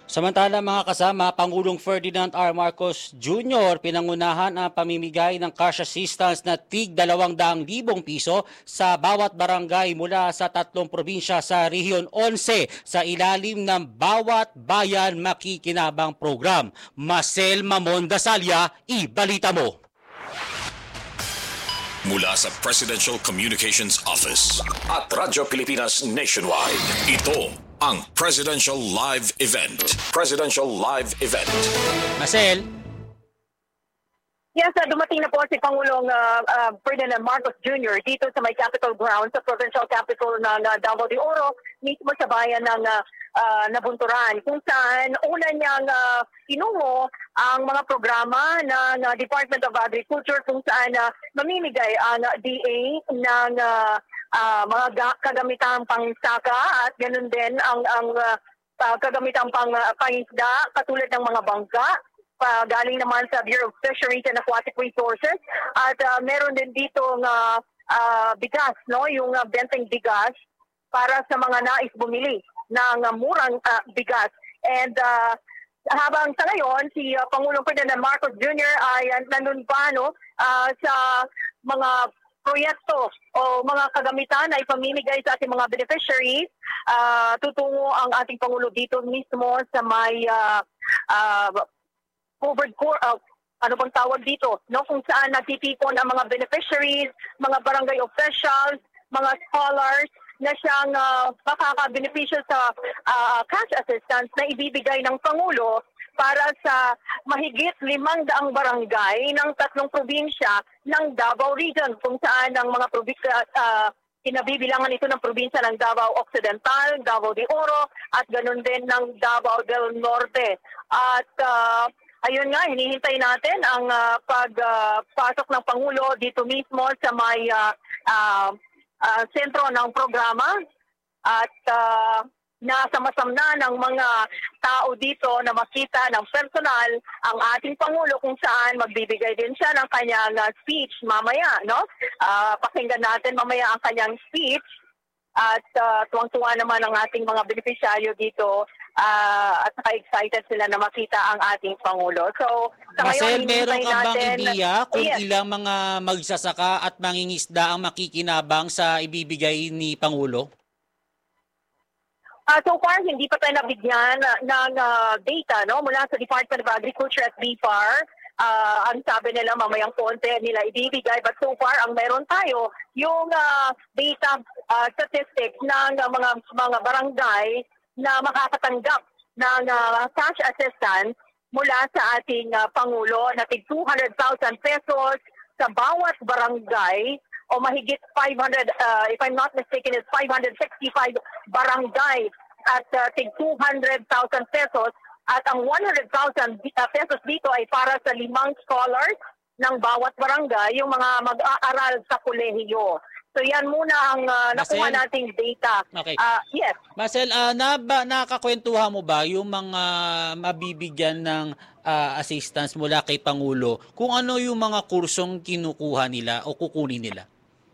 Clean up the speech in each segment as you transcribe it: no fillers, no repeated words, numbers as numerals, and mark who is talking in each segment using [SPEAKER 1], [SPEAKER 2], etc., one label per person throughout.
[SPEAKER 1] Samantala mga kasama, Pangulong Ferdinand R. Marcos Jr. pinangunahan ang pamimigay ng cash assistance na tig 200,000 piso sa bawat barangay mula sa 3 probinsya sa Rehiyon 11 sa ilalim ng Bawat Bayan Makikinabang Program. Marcel Mamon Dasalya, ibalita mo!
[SPEAKER 2] Mula sa Presidential Communications Office at Radyo Pilipinas Nationwide, ito ang Presidential Live Event. Presidential Live Event.
[SPEAKER 1] Marcel?
[SPEAKER 3] Yes, dumating na po si Pangulong Ferdinand Marcos Jr. dito sa may Capitol Grounds, sa provincial capital ng Davao de Oro, mismo sa bayan ng Nabunturan, kung saan una niyang tinungo ang mga programa ng Department of Agriculture kung saan mamimigay ang DA ng mga kagamitang pangsaka at ganun din ang kagamitang pangisda katulad ng mga bangka. Galing naman sa Bureau of Fisheries and Aquatic Resources at meron din dito bigas, no, yung benteng bigas para sa mga nais bumili ng murang bigas. And habang sa ngayon, si Pangulong Ferdinand Marcos Jr. ay nandun pa sa mga proyekto o mga kagamitan na ipamimigay sa ating mga beneficiaries. Tutungo ang ating Pangulo dito mismo sa may covered ano bang tawag dito, no, kung saan nagtitipon ang mga beneficiaries, mga barangay officials, mga scholars na siyang makaka-beneficial sa cash assistance na ibibigay ng Pangulo para sa mahigit 500 barangay ng 3 probinsya ng Davao Region, kung saan ang mga probinsya kinabibilangan ito ng probinsya ng Davao Occidental, Davao de Oro at ganun din ng Davao del Norte. At ayun nga, hinihintay natin ang pagpasok ng Pangulo dito mismo sa may sentro ng programa at nasamasam na ng mga tao dito na makita ng personal ang ating Pangulo kung saan magbibigay din siya ng kanyang speech mamaya, no? Pakinggan natin mamaya ang kanyang speech at tuwang-tuwa naman ang ating mga beneficiaryo dito at excited sila na makita ang ating Pangulo. So, sa
[SPEAKER 1] Marcel,
[SPEAKER 3] ngayon,
[SPEAKER 1] meron ka bang ideya kung
[SPEAKER 3] yes,
[SPEAKER 1] ilang mga magsasaka at mangingisda ang makikinabang sa ibibigay ni Pangulo?
[SPEAKER 3] So far, hindi pa tayo nabigyan ng data, no, mula sa Department of Agriculture at BFAR. Ang sabi nila mamayang konti nila ibibigay, but so far ang meron tayo yung data statistics ng mga barangay na makakatanggap ng cash assistance mula sa ating Pangulo na tig 200,000 pesos sa bawat barangay o mahigit 500, if I'm not mistaken, it's 565 barangay at tig 200,000 pesos. At ang 100,000 pesos dito ay para sa 5 scholars ng bawat barangay, yung mga mag-aaral sa kolehiyo. So yan muna ang nakuha nating data.
[SPEAKER 1] Okay.
[SPEAKER 3] Yes.
[SPEAKER 1] Marcel, nakakwentuhan mo ba yung mga mabibigyan ng assistance mula kay Pangulo kung ano yung mga kursong kinukuha nila o kukunin nila?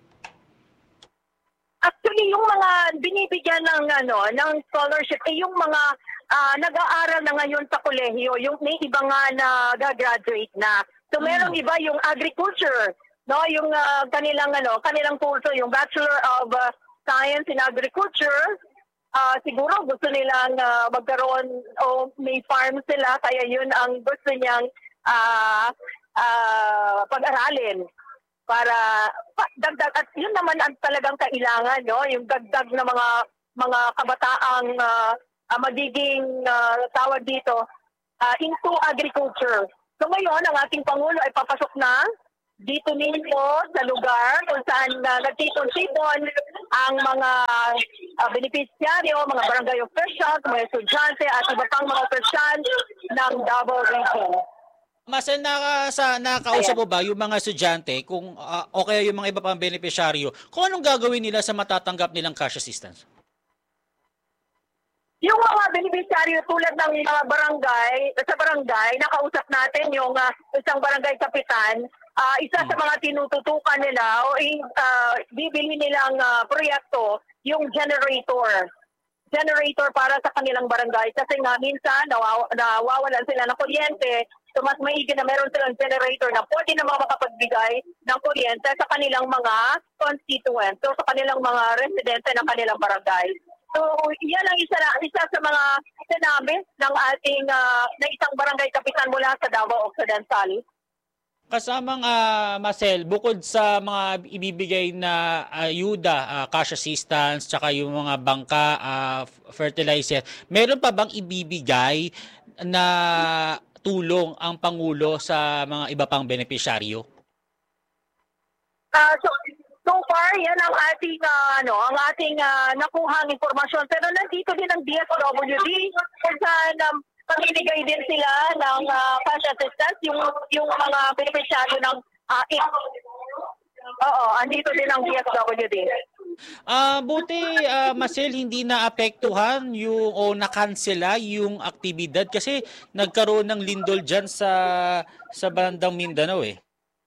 [SPEAKER 3] Actually, yung mga binibigyan ng scholarship ay yung mga nag-aaral na ngayon sa kolehiyo, yung may iba nga na gagraduate na. So meron iba yung agriculture, no, yung kanilang kurso, yung Bachelor of Science in Agriculture. Siguro gusto nilang magkaroon o may farm sila, kaya yun ang gusto niyang pag-aralin para dagdag, at yun naman ang talagang kailangan, no, yung dagdag na mga kabataang magiging tawag dito into agriculture. So ngayon, ang ating Pangulo ay papasok na dito mismo sa lugar kung saan nagtipon-tipon ang mga beneficiaryo, mga barangay officials, mga estudyante at iba pang mga opisyal ng Davao Region.
[SPEAKER 1] Marcel, nakausap mo ba yung mga estudyante kung o kaya yung mga iba pang beneficiaryo kung anong gagawin nila sa matatanggap nilang cash assistance?
[SPEAKER 3] Yung mga beneficiaryo tulad ng mga barangay, sa barangay, nakausap natin yung isang barangay kapitan, isa sa mga tinututukan nila o bibili nilang proyekto, yung generator. generator para sa kanilang barangay. Kasi nga minsan nawawalan sila ng kuryente. So mas maigi na meron silang generator na pwede naman makapagbigay ng kuryente sa kanilang mga constituents, so sa kanilang mga residente ng kanilang barangay. So yan ang isa sa mga sinabi ng ating na isang barangay kapitan mula sa Davao Occidental.
[SPEAKER 1] Kasamang Marcel, bukod sa mga ibibigay na ayuda, cash assistance, tsaka yung mga bangka, fertilizer, meron pa bang ibibigay na tulong ang Pangulo sa mga iba pang benepisyaryo?
[SPEAKER 3] So far, yan ang ating nakuhang impormasyon. Pero nandito din ang DSWD kung saan pamimigay din sila ng cash assistance, yung mga benepisyaryo ng andito din ang DSWD.
[SPEAKER 1] Buti, Marcel, hindi naapektuhan o nakansela yung aktibidad kasi nagkaroon ng lindol dyan sa bandang Mindanao eh.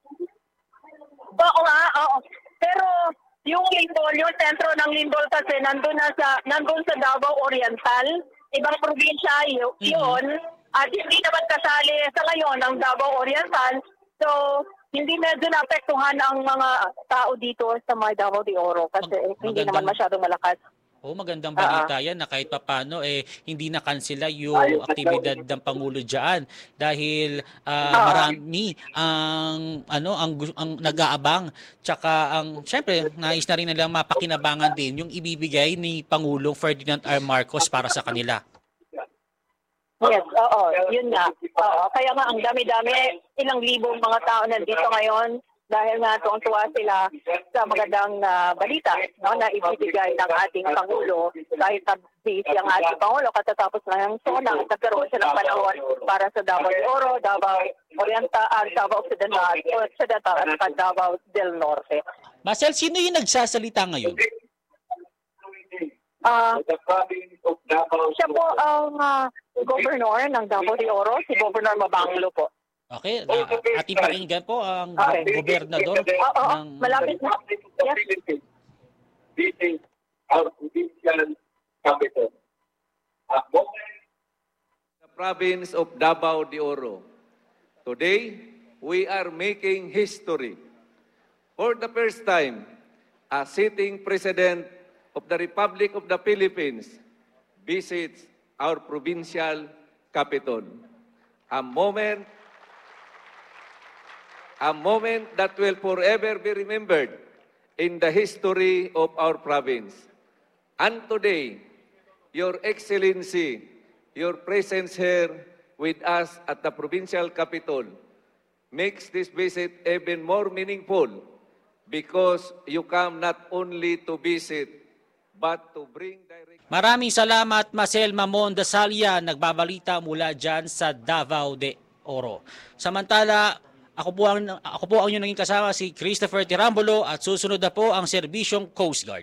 [SPEAKER 3] Oo nga, oo. Pero yung lindol, yung sentro ng lindol kasi nandun sa Davao Oriental, ibang probinsya yun, at hindi naman kasali sa ngayon ang Davao Oriental. So, hindi medyo naapektuhan ang mga tao dito sa may Davao de Oro kasi hindi naman masyadong malakas.
[SPEAKER 1] Magandang balita yan na kahit papano hindi na kansela yung aktibidad ng Pangulo diyan dahil marami ang nag-aabang, tsaka syempre nais na rin nilang mapakinabangan din yung ibibigay ni Pangulong Ferdinand R. Marcos para sa kanila.
[SPEAKER 3] Yes, oo, yun nga. Kaya nga ang dami-dami, ilang libong mga tao nandito ngayon dahil nga tuwang-tuwa sila sa magandang balita na ibibigay ng ating Pangulo kahit busy ang ating Pangulo katatapos na yung zona at nagkaroon siya ng panahon para sa Davao de Oro, Davao Oriental, Davao Occidental at Davao del Norte.
[SPEAKER 1] Marcel, sino yung nagsasalita ngayon?
[SPEAKER 3] Siya po ang governor ng Davao de Oro, si Governor Mabanglo po.
[SPEAKER 1] Okay, ating pakinggan po ang gobernador ng...
[SPEAKER 3] Malapit na. Yes.
[SPEAKER 4] This is our provincial capital. The province of Davao de Oro. Today, we are making history. For the first time, a sitting president of the Republic of the Philippines visits our provincial capital. A moment that will forever be remembered in the history of our province. And today, Your Excellency, your presence here with us at the provincial capital makes this visit even more meaningful because you come not only to visit but to bring direct...
[SPEAKER 1] Maraming salamat, Marcel Mamon Dasalia, nagbabalita mula dyan sa Davao de Oro. Samantala, ako po ang inyong naging kasama, si Christopher Tirambulo, at susunod na po ang serbisyong Coast Guard.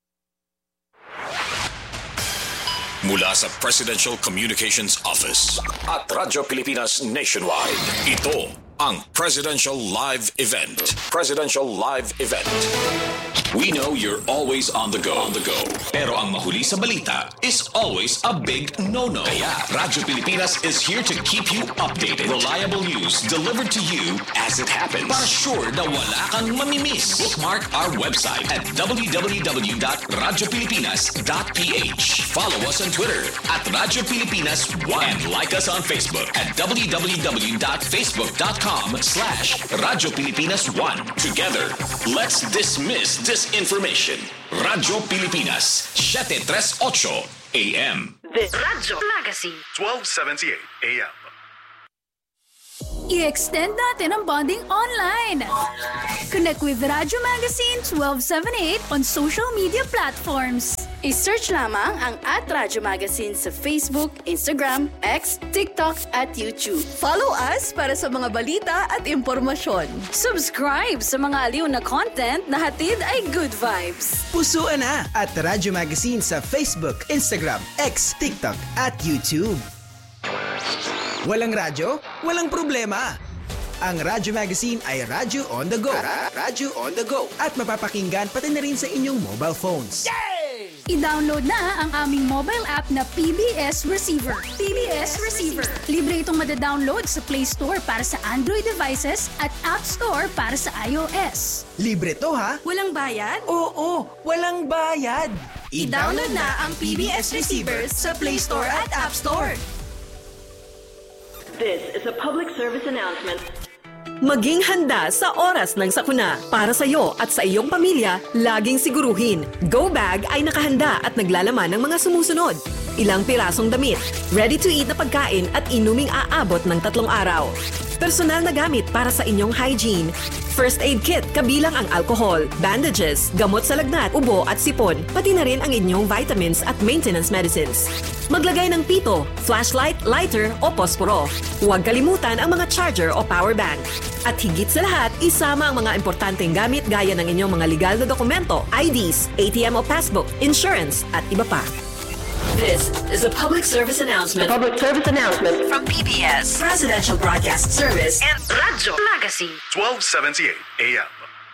[SPEAKER 2] Mula sa Presidential Communications Office at Radyo Pilipinas Nationwide, ito ang Presidential Live Event. Presidential Live Event. We know you're always on the go. Pero ang mahuli sa balita is always a big no-no. Kaya Radyo Pilipinas is here to keep you updated. Reliable news delivered to you as it happens. Para sure na wala kang mamimiss. Bookmark our website at www.radiopilipinas.ph. Follow us on Twitter at Radyo Pilipinas 1 and like us on Facebook at www.facebook.com/Radyo Pilipinas 1. Together, let's dismiss disinformation. Radyo Pilipinas, 738 AM.
[SPEAKER 5] This Radyo Magazine
[SPEAKER 6] 1278 AM.
[SPEAKER 7] I-extend natin ang bonding online. Connect with Radyo Magazine 1278 on social media platforms.
[SPEAKER 5] I-search lamang ang @Radyo Magazine sa Facebook, Instagram, X, TikTok at YouTube.
[SPEAKER 8] Follow us para sa mga balita at impormasyon.
[SPEAKER 5] Subscribe sa mga aliw na content na hatid ay good vibes.
[SPEAKER 9] Pusuan na at Radyo Magazine sa Facebook, Instagram, X, TikTok at YouTube. Walang radyo? Walang problema. Ang Radyo Magazine ay Radyo on the go. Radyo on the go. At mapapakinggan pati na rin sa inyong mobile phones.
[SPEAKER 1] Yay!
[SPEAKER 7] I-download na ang aming mobile app na PBS Receiver. PBS Receiver. Libre itong madadownload sa Play Store para sa Android devices at App Store para sa iOS.
[SPEAKER 9] Libre to ha?
[SPEAKER 8] Walang bayad?
[SPEAKER 9] Oo, walang bayad.
[SPEAKER 8] I-download na ang PBS Receiver sa Play Store at App Store.
[SPEAKER 10] This is a public service announcement.
[SPEAKER 11] Maging handa sa oras ng sakuna. Para sa iyo at sa iyong pamilya, laging siguruhin. Go Bag ay nakahanda at naglalaman ng mga sumusunod. Ilang pirasong damit, ready-to-eat na pagkain at inuming aabot ng 3 araw. Personal na gamit para sa inyong hygiene. First aid kit kabilang ang alcohol, bandages, gamot sa lagnat, ubo at sipon, pati na rin ang inyong vitamins at maintenance medicines. Maglagay ng pito, flashlight, lighter o posporo. Huwag kalimutan ang mga charger o power bank. At higit sa lahat, isama ang mga importanteng gamit gaya ng inyong mga legal na dokumento, IDs, ATM o passbook, insurance at iba pa.
[SPEAKER 10] This is a public service announcement. Public service announcement
[SPEAKER 11] From PBS, Presidential Broadcast Service
[SPEAKER 10] and Radyo Magazine.
[SPEAKER 6] 1278 AM.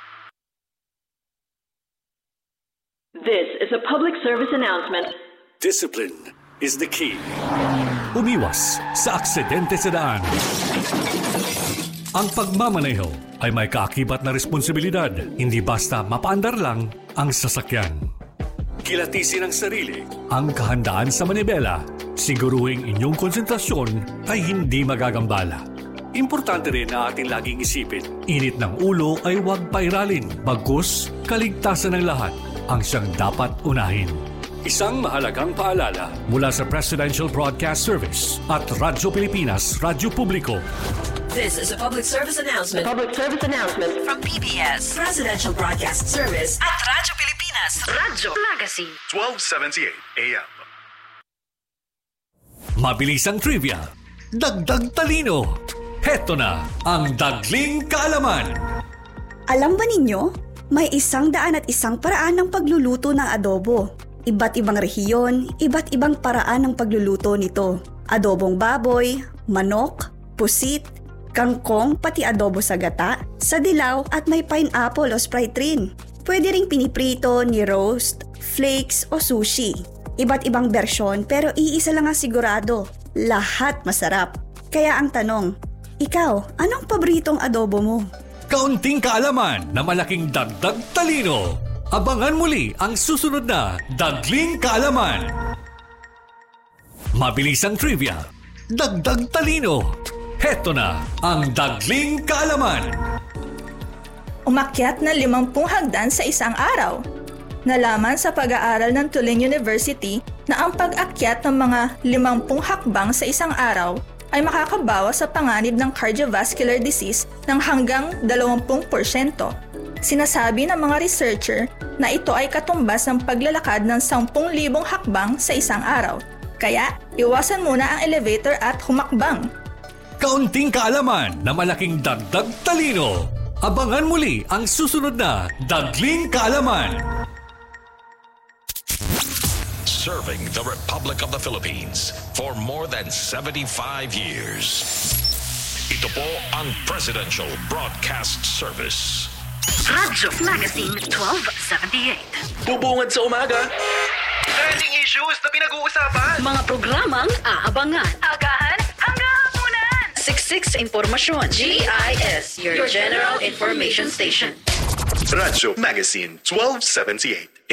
[SPEAKER 10] This is a public service announcement.
[SPEAKER 12] Discipline is the key. Umiwas sa aksidente sa daan. Ang pagmamaneho ay may kaakibat na responsibilidad. Hindi basta mapaandar lang ang sasakyan. Kilatisin ang sarili, ang kahandaan sa manibela. Siguruhing inyong konsentrasyon ay hindi magagambala. Importante rin na ating laging isipin, init ng ulo ay huwag pairalin. Bagkus, kaligtasan ng lahat ang siyang dapat unahin. Isang mahalagang paalala mula sa Presidential Broadcast Service at Radyo Pilipinas, Radyo Publiko.
[SPEAKER 11] This is a public service announcement.
[SPEAKER 10] Public service announcement
[SPEAKER 11] From PBS, Presidential Broadcast Service at Radyo Pilipinas,
[SPEAKER 10] Radyo Magazine.
[SPEAKER 6] 1278 AM.
[SPEAKER 12] Mabilisang trivia, dagdag talino. Heto na ang Dagling Kaalaman.
[SPEAKER 13] Alam ba ninyo, may 101 paraan ng pagluluto ng adobo. Iba't ibang rehiyon, iba't ibang paraan ng pagluluto nito. Adobong baboy, manok, pusit, kangkong, pati adobo sa gata, sa dilaw at may pineapple o Sprite rin. Pwede ring piniprito, ni-roast, flakes o sushi. Iba't ibang bersyon pero iisa lang ang sigurado, lahat masarap. Kaya ang tanong, ikaw, anong paboritong adobo mo?
[SPEAKER 12] Kaunting kaalaman na malaking dagdag talino. Abangan muli ang susunod na Dagling Kaalaman. Mabilisang trivia, dagdag talino. Heto na ang Dagling Kaalaman.
[SPEAKER 14] Umakyat na 50 hagdan sa isang araw. Nalaman sa pag-aaral ng Tulane University na ang pag-akyat ng mga 50 hakbang sa isang araw ay makakabawas sa panganib ng cardiovascular disease ng hanggang 20%. Sinasabi ng mga researcher na ito ay katumbas ng paglalakad ng 10,000 hakbang sa isang araw. Kaya, iwasan muna ang elevator at humakbang.
[SPEAKER 12] Kaunting kaalaman na malaking dagdag talino. Abangan muli ang susunod na Dagling Kaalaman.
[SPEAKER 2] Serving the Republic of the Philippines for more than 75 years. Ito po ang Presidential Broadcast Service.
[SPEAKER 10] Radyo Magazine 1278.
[SPEAKER 6] Bubungad sa umaga. Trending issues na pinag-uusapan.
[SPEAKER 10] Mga programang aabangan.
[SPEAKER 7] Agahan hanggang hapunan.
[SPEAKER 5] Siksik sa impormasyon. GIS, your general information station.
[SPEAKER 6] Radyo Magazine 1278.